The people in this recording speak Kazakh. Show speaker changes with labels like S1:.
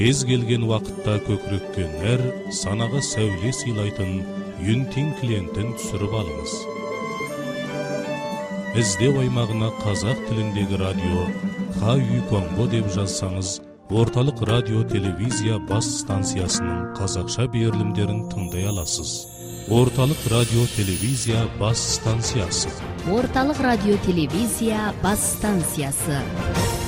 S1: Кез келген вақытта көкірекке нәр, санаға сәуле сыйлайтын Юнтин клиентін түсіріп алыңыз. Іздеу аймағына қазақ тіліндегі радио Ха-Үй Конго деп жазсаңыз, орталық радио телевизия бас станциясының қазақша берілімдерін тыңдай аласыз. Орталық радио телевизия бас станциясы.
S2: Орталық радио телевизия бас станциясы.